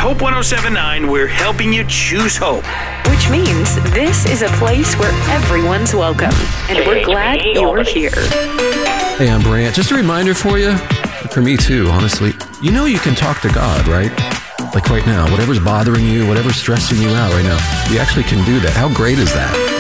Hope 1079, we're helping you choose hope. Which means this is a place where everyone's welcome, and we're glad you're here. Hey, I'm Brant. Just a reminder for you, for me too, honestly. You know you can talk to God, right? Like right now, whatever's bothering you, whatever's stressing you out right now, you actually can do that. How great is that?